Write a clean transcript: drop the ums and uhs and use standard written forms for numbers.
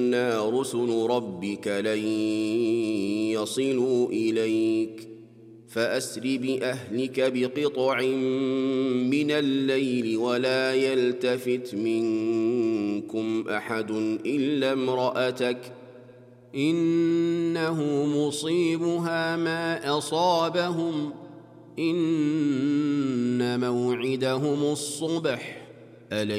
إنا رسل ربك لن يصلوا إليك فأسر بأهلك بقطع من الليل ولا يلتفت منكم أحد إلا امرأتك إنه مصيبها ما أصابهم إن موعدهم الصبح